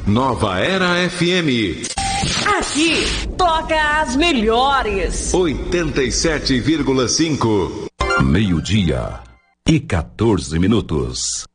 Nova Era FM. Aqui toca as melhores. 87,5. 12:14.